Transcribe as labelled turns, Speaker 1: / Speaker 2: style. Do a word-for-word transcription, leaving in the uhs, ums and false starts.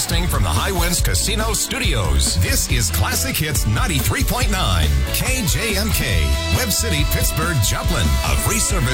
Speaker 1: Broadcasting from the High Winds Casino Studios, this is Classic Hits ninety-three point nine, K J M K, Web City, Pittsburgh, Joplin, a free service